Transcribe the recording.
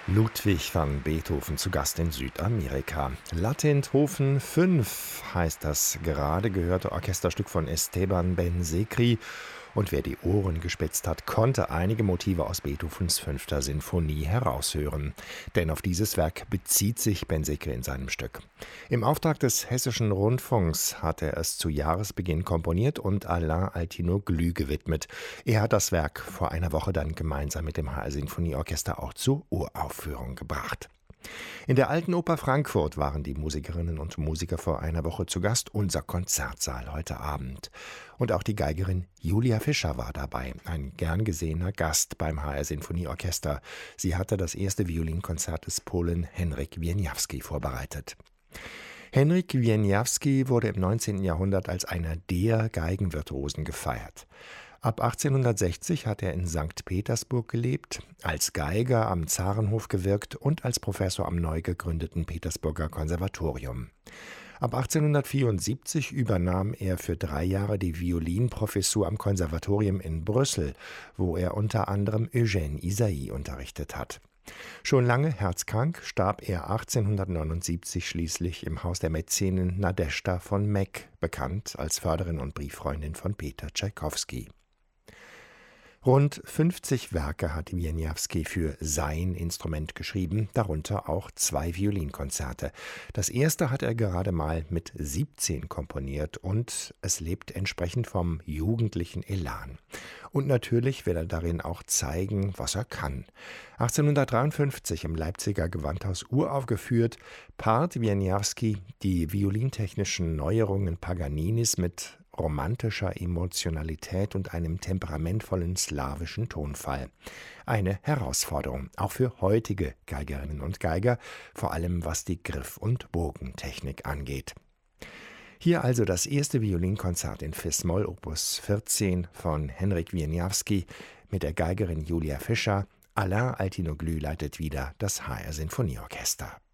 Ludwig van Beethoven zu Gast in Südamerika. Latenthofen 5 heißt das gerade gehörte Orchesterstück von Esteban Ben-Sekri. Und wer die Ohren gespitzt hat, konnte einige Motive aus Beethovens 5. Sinfonie heraushören. Denn auf dieses Werk bezieht sich Ben-Sekri in seinem Stück. Im Auftrag des Hessischen Rundfunks hat er es zu Jahresbeginn komponiert und Alain Altinoglu gewidmet. Er hat das Werk vor einer Woche dann gemeinsam mit dem HR Sinfonieorchester auch zur Uraufführung gebracht. In der Alten Oper Frankfurt waren die Musikerinnen und Musiker vor einer Woche zu Gast, unser Konzertsaal heute Abend. Und auch die Geigerin Julia Fischer war dabei, ein gern gesehener Gast beim HR Sinfonieorchester. Sie hatte das erste Violinkonzert des Polen Henryk Wieniawski vorbereitet. Henryk Wieniawski wurde im 19. Jahrhundert als einer der Geigenvirtuosen gefeiert. Ab 1860 hat er in St. Petersburg gelebt, als Geiger am Zarenhof gewirkt und als Professor am neu gegründeten Petersburger Konservatorium. Ab 1874 übernahm er für 3 Jahre die Violinprofessur am Konservatorium in Brüssel, wo er unter anderem Eugène Ysaÿe unterrichtet hat. Schon lange herzkrank starb er 1879 schließlich im Haus der Mäzenin Nadezhda von Meck, bekannt als Förderin und Brieffreundin von Peter Tschaikowski. Rund 50 Werke hat Wieniawski für sein Instrument geschrieben, darunter auch 2 Violinkonzerte. Das erste hat er gerade mal mit 17 komponiert und es lebt entsprechend vom jugendlichen Elan. Und natürlich will er darin auch zeigen, was er kann. 1853 im Leipziger Gewandhaus uraufgeführt, paart Wieniawski die violintechnischen Neuerungen Paganinis mit romantischer Emotionalität und einem temperamentvollen slawischen Tonfall. Eine Herausforderung, auch für heutige Geigerinnen und Geiger, vor allem was die Griff- und Bogentechnik angeht. Hier also das erste Violinkonzert in Fis-Moll Opus 14 von Henryk Wieniawski mit der Geigerin Julia Fischer. Alain Altinoglu leitet wieder das HR Sinfonieorchester.